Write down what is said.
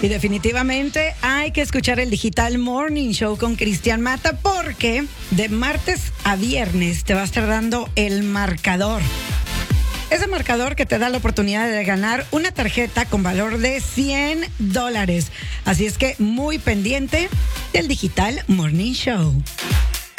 Y definitivamente hay que escuchar el Digital Morning Show con Cristian Mata porque de martes a viernes te va a estar dando el marcador. Ese marcador que te da la oportunidad de ganar una tarjeta con valor de $100. Así es que muy pendiente del Digital Morning Show.